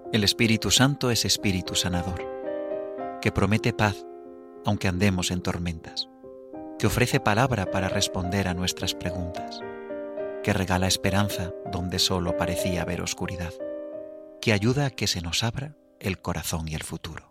El Espíritu Santo es Espíritu sanador, que promete paz aunque andemos en tormentas, que ofrece palabra para responder a nuestras preguntas, que regala esperanza donde solo parecía haber oscuridad, que ayuda a que se nos abra el corazón y el futuro.